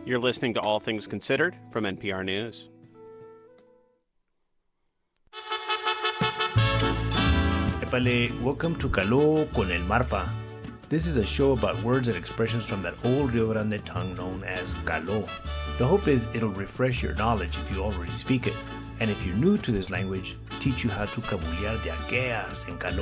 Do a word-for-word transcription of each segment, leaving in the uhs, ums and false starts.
You're listening to All Things Considered from N P R News. Epale, welcome to Caló con el Marfa. This is a show about words and expressions from that old Rio Grande tongue known as Caló. The hope is it'll refresh your knowledge if you already speak it, and if you're new to this language, teach you how to cabulear de aqueas en Caló.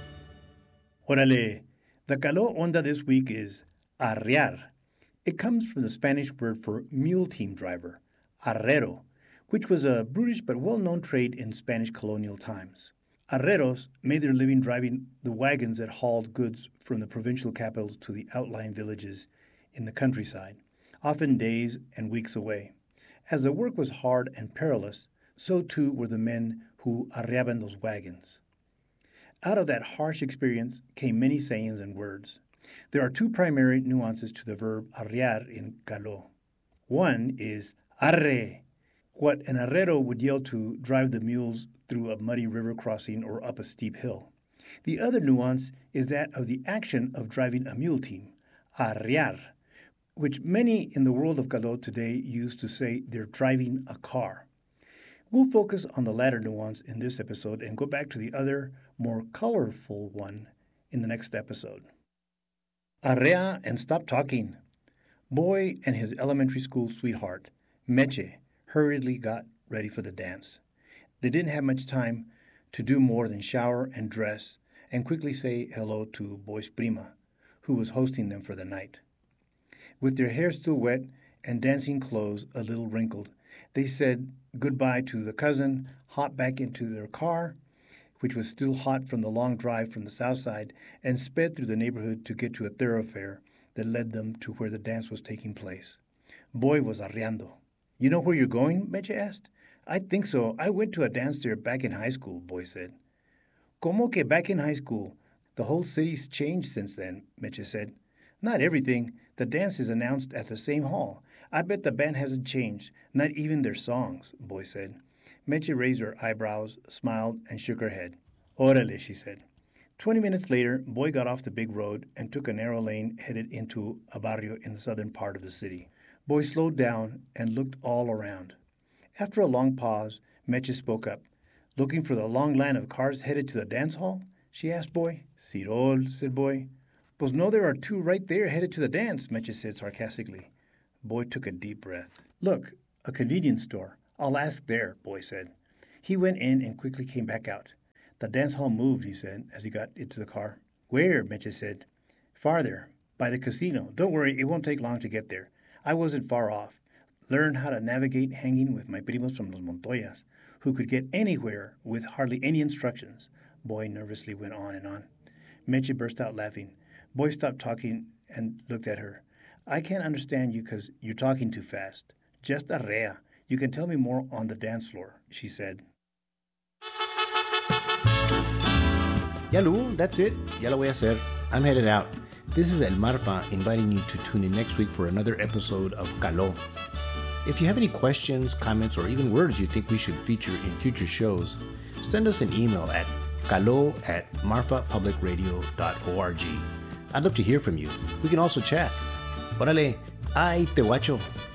Órale, the Caló onda this week is arriar. It comes from the Spanish word for mule team driver, arriero, which was a brutish but well-known trade in Spanish colonial times. Arrieros made their living driving the wagons that hauled goods from the provincial capitals to the outlying villages in the countryside, often days and weeks away. As the work was hard and perilous, so too were the men who arriaban those wagons. Out of that harsh experience came many sayings and words. There are two primary nuances to the verb arriar in Caló. One is arre, what an arriero would yell to drive the mules through a muddy river crossing or up a steep hill. The other nuance is that of the action of driving a mule team, arriar, which many in the world of Caló today use to say they're driving a car. We'll focus on the latter nuance in this episode and go back to the other, more colorful one in the next episode. Arrea and stop talking. Boy and his elementary school sweetheart, Meche, hurriedly got ready for the dance. They didn't have much time to do more than shower and dress and quickly say hello to Boy's prima, who was hosting them for the night. With their hair still wet and dancing clothes a little wrinkled, they said goodbye to the cousin, hopped back into their car, which was still hot from the long drive from the south side, and sped through the neighborhood to get to a thoroughfare that led them to where the dance was taking place. Boy was arriando. "You know where you're going?" Meche asked. "I think so. I went to a dance there back in high school," Boy said. "Como que back in high school? The whole city's changed since then," Meche said. "Not everything. The dance is announced at the same hall. I bet the band hasn't changed, not even their songs," Boy said. Meche raised her eyebrows, smiled, and shook her head. "Órale," she said. Twenty minutes later, Boy got off the big road and took a narrow lane headed into a barrio in the southern part of the city. Boy slowed down and looked all around. After a long pause, Meche spoke up. "Looking for the long line of cars headed to the dance hall?" she asked Boy. "Sirol," said Boy. "Pues no, there are two right there headed to the dance," Meche said sarcastically. Boy took a deep breath. "Look, a convenience store. I'll ask there," Boy said. He went in and quickly came back out. "The dance hall moved," he said as he got into the car. "Where?" Meche said. "Farther, by the casino. Don't worry, it won't take long to get there. I wasn't far off. Learned how to navigate hanging with my primos from Los Montoyas, who could get anywhere with hardly any instructions." Boy nervously went on and on. Meche burst out laughing. Boy stopped talking and looked at her. "I can't understand you because you're talking too fast. Just arrea. You can tell me more on the dance floor," she said. Yalu, that's it. Ya lo voy a hacer. I'm headed out. This is El Marfa inviting you to tune in next week for another episode of Caló. If you have any questions, comments, or even words you think we should feature in future shows, send us an email at caló at marfa public radio dot org. I'd love to hear from you. We can also chat. Órale, ay te guacho.